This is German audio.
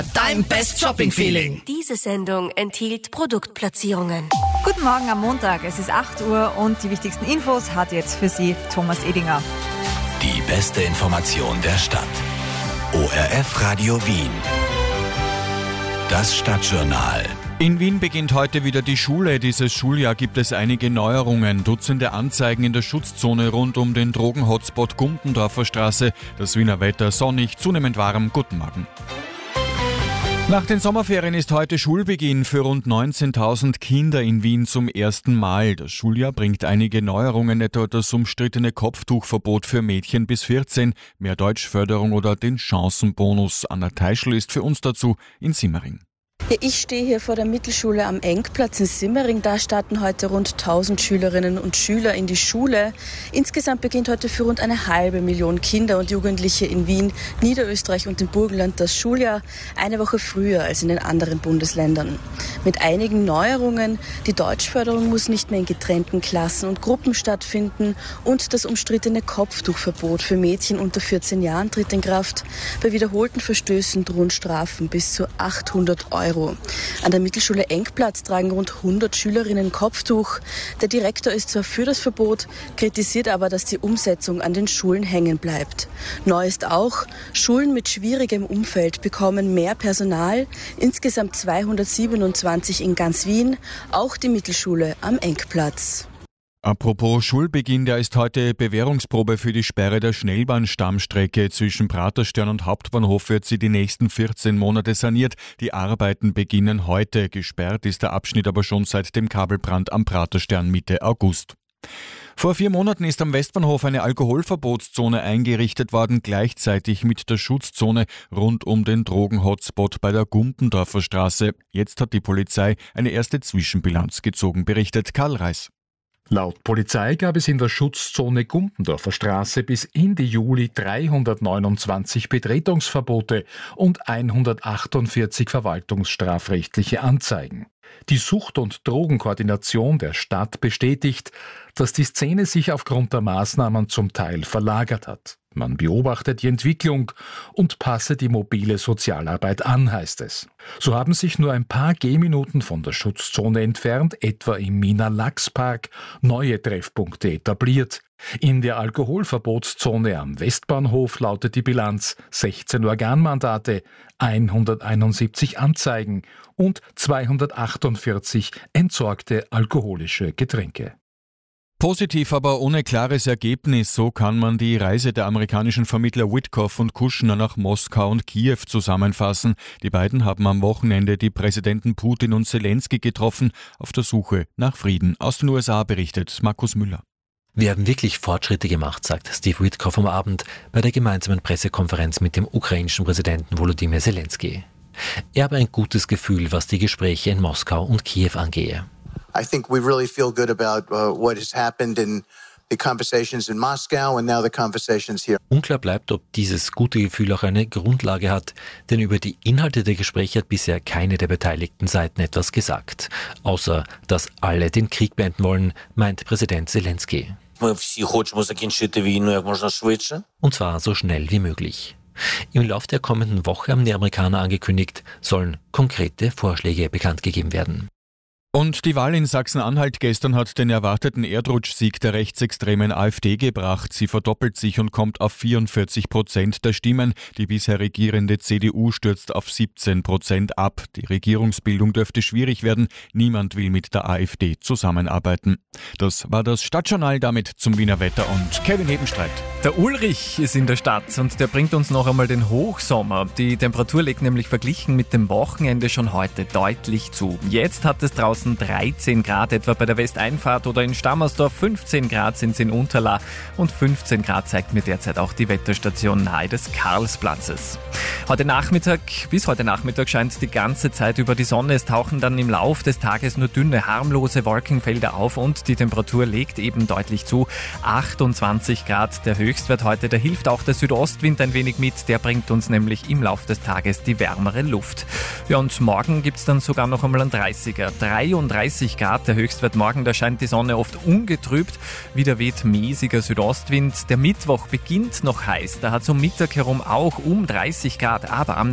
Dein Best Shopping Feeling. Diese Sendung enthielt Produktplatzierungen. Guten Morgen am Montag, es ist 8 Uhr und die wichtigsten Infos hat jetzt für Sie Thomas Edinger. Die beste Information der Stadt. ORF Radio Wien. Das Stadtjournal. In Wien beginnt heute wieder die Schule. Dieses Schuljahr gibt es einige Neuerungen. Dutzende Anzeigen in der Schutzzone rund um den Drogenhotspot Gumpendorfer Straße. Das Wiener Wetter sonnig, zunehmend warm. Guten Morgen. Nach den Sommerferien ist heute Schulbeginn für rund 19.000 Kinder in Wien zum ersten Mal. Das Schuljahr bringt einige Neuerungen, etwa das umstrittene Kopftuchverbot für Mädchen bis 14, mehr Deutschförderung oder den Chancenbonus. Anna Teischl ist für uns dazu in Simmering. Ja, ich stehe hier vor der Mittelschule am Engplatz in Simmering. Da starten heute rund 1000 Schülerinnen und Schüler in die Schule. Insgesamt beginnt heute für rund 500.000 Kinder und Jugendliche in Wien, Niederösterreich und dem Burgenland das Schuljahr, eine Woche früher als in den anderen Bundesländern. Mit einigen Neuerungen: die Deutschförderung muss nicht mehr in getrennten Klassen und Gruppen stattfinden und das umstrittene Kopftuchverbot für Mädchen unter 14 Jahren tritt in Kraft. Bei wiederholten Verstößen drohen Strafen bis zu 800 €. An der Mittelschule Engplatz tragen rund 100 Schülerinnen Kopftuch. Der Direktor ist zwar für das Verbot, kritisiert aber, dass die Umsetzung an den Schulen hängen bleibt. Neu ist auch, Schulen mit schwierigem Umfeld bekommen mehr Personal, insgesamt 227 in ganz Wien, auch die Mittelschule am Engplatz. Apropos Schulbeginn, da ist heute Bewährungsprobe für die Sperre der Schnellbahnstammstrecke. Zwischen Praterstern und Hauptbahnhof wird sie die nächsten 14 Monate saniert. Die Arbeiten beginnen heute. Gesperrt ist der Abschnitt aber schon seit dem Kabelbrand am Praterstern Mitte August. Vor 4 Monaten ist am Westbahnhof eine Alkoholverbotszone eingerichtet worden, gleichzeitig mit der Schutzzone rund um den Drogenhotspot bei der Gumpendorfer Straße. Jetzt hat die Polizei eine erste Zwischenbilanz gezogen, berichtet Karl Reis. Laut Polizei gab es in der Schutzzone Gumpendorfer Straße bis Ende Juli 329 Betretungsverbote und 148 verwaltungsstrafrechtliche Anzeigen. Die Sucht- und Drogenkoordination der Stadt bestätigt, dass die Szene sich aufgrund der Maßnahmen zum Teil verlagert hat. Man beobachtet die Entwicklung und passe die mobile Sozialarbeit an, heißt es. So haben sich nur ein paar Gehminuten von der Schutzzone entfernt, etwa im Mina-Lachs-Park, neue Treffpunkte etabliert. In der Alkoholverbotszone am Westbahnhof lautet die Bilanz 16 Organmandate, 171 Anzeigen und 248 entsorgte alkoholische Getränke. Positiv, aber ohne klares Ergebnis. So kann man die Reise der amerikanischen Vermittler Witkoff und Kushner nach Moskau und Kiew zusammenfassen. Die beiden haben am Wochenende die Präsidenten Putin und Zelensky getroffen, auf der Suche nach Frieden. Aus den USA berichtet Markus Müller. Wir haben wirklich Fortschritte gemacht, sagt Steve Witkoff am Abend bei der gemeinsamen Pressekonferenz mit dem ukrainischen Präsidenten Volodymyr Zelensky. Er habe ein gutes Gefühl, was die Gespräche in Moskau und Kiew angehe. I think we really feel good about what has happened in the conversations in Moscow and now the conversations here. Unklar bleibt, ob dieses gute Gefühl auch eine Grundlage hat, denn über die Inhalte der Gespräche hat bisher keine der beteiligten Seiten etwas gesagt. Außer, dass alle den Krieg beenden wollen, meint Präsident Zelensky. Und zwar so schnell wie möglich. Im Lauf der kommenden Woche haben die Amerikaner angekündigt, sollen konkrete Vorschläge bekannt gegeben werden. Und die Wahl in Sachsen-Anhalt gestern hat den erwarteten Erdrutschsieg der rechtsextremen AfD gebracht. Sie verdoppelt sich und kommt auf 44% der Stimmen. Die bisher regierende CDU stürzt auf 17% ab. Die Regierungsbildung dürfte schwierig werden. Niemand will mit der AfD zusammenarbeiten. Das war das Stadtjournal, damit zum Wiener Wetter und Kevin Hebenstreit. Der Ulrich ist in der Stadt und der bringt uns noch einmal den Hochsommer. Die Temperatur legt nämlich verglichen mit dem Wochenende schon heute deutlich zu. Jetzt hat es draußen 13 Grad, etwa bei der Westeinfahrt oder in Stammersdorf. 15 Grad sind es in Unterla und 15 Grad zeigt mir derzeit auch die Wetterstation nahe des Karlsplatzes. Bis heute Nachmittag scheint die ganze Zeit über die Sonne. Es tauchen dann im Lauf des Tages nur dünne, harmlose Wolkenfelder auf und die Temperatur legt eben deutlich zu. 28 Grad der Höchstwert heute, da hilft auch der Südostwind ein wenig mit. Der bringt uns nämlich im Lauf des Tages die wärmere Luft. Ja, und morgen gibt es dann sogar noch einmal einen 30er. 33 Grad der Höchstwert morgen, da scheint die Sonne oft ungetrübt. Wieder weht mäßiger Südostwind. Der Mittwoch beginnt noch heiß. Da hat es um Mittag herum auch um 30 Grad, aber am